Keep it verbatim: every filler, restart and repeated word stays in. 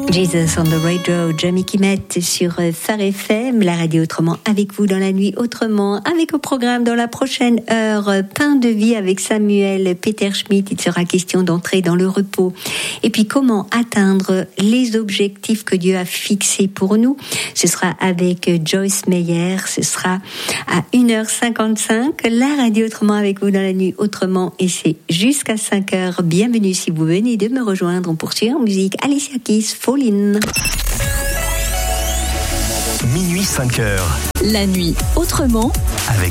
Jesus on the Radio, Jamie Kimet sur Phare F M, la radio autrement avec vous dans la nuit autrement, avec au programme dans la prochaine heure, Pain de vie avec Samuel Peter Schmidt. Il sera question d'entrer dans le repos. Et puis comment atteindre les objectifs que Dieu a fixés pour nous. Ce sera avec Joyce Meyer, ce sera à une heure cinquante-cinq, la radio autrement avec vous dans la nuit autrement, et c'est jusqu'à cinq heures. Bienvenue si vous venez de me rejoindre. On poursuit en musique. Alicia Keys, Fall In. Minuit cinq heures. La nuit autrement. Avec